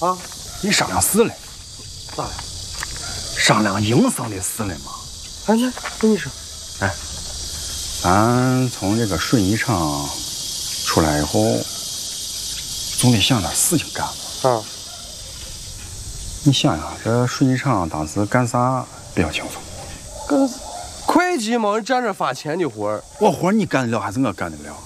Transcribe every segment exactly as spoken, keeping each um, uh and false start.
啊， 你商量事了？ 咋了？ 商量营生的事了吗？ 哎，来，跟你说。 哎，咱从这个顺义厂出来以后，总得想点事情干吧。 啊。 你想想，这顺义厂当时干啥比较轻松？ 干会计嘛，站着发钱的活儿。 我活你干得了，还是我干得了？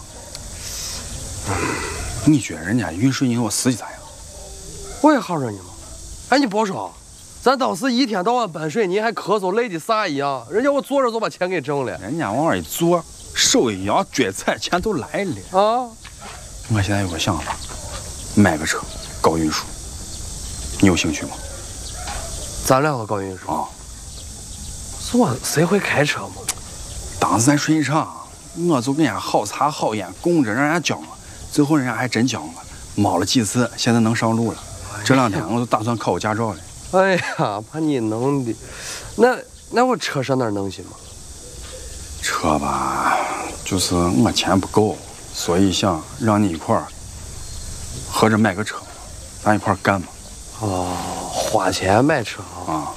你觉得人家云顺银我司机咋样？ 我也好着你嘛。哎，你别说，咱当时一天到晚搬水泥，还咳嗽累的啥一样，人家我坐着就把钱给挣了。 人家往那一坐，手一摇，脚踩，钱都来了。 啊！ 我现在有个想法，买个车搞运输，你有兴趣吗？ 咱两个搞运输啊？ 是我谁会开车吗？ 当时在顺义厂，我就跟人家好茶好烟供着，让人家教我，最后人家还真教我，冒了几次，现在能上路了。这两天我就打算考个驾照了。 哎呀，把你弄的，那那我车上哪儿能行吗？ 车吧，就是我钱不够，所以想让你一块儿合着买个车，咱一块儿干嘛。 哦，花钱买车啊！ 啊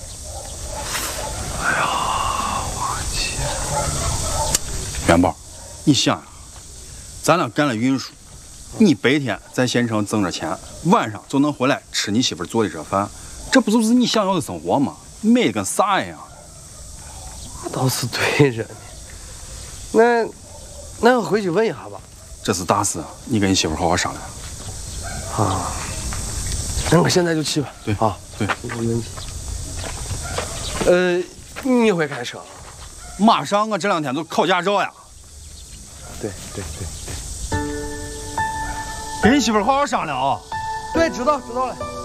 哎呀，花钱！ 元宝，你想呀，咱俩干了运输，你白天在县城挣着钱，晚上就能回来吃你媳妇做的这饭，这不就是你想要的生活吗？美的跟啥一样？ 那倒是对着呢。那那我回去问一下吧。 这是大事，你跟你媳妇好好商量。 啊，那我现在就去吧。 对啊， 对， 没问题。呃，你会开车？ 马上我这两天就考驾照呀。 对对对对， 跟你媳妇好好商量啊。 对，知道知道了。